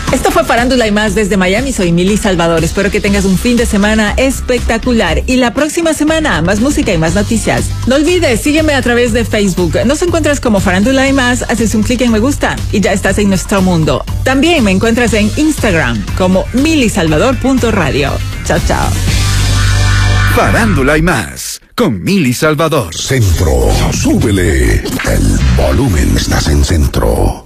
Esto fue Farándula y más desde Miami. Soy Mili Salvador. Espero que tengas un fin de semana espectacular. Y la próxima semana, más música y más noticias. No olvides, sígueme a través de Facebook. Nos encuentras como Farándula y más, haces un clic en me gusta y ya estás en nuestro mundo. También me encuentras en Instagram como milisalvador.radio. Chao, chao. Farándula y más con Mili Salvador. Centro, súbele. El volumen, estás en Centro.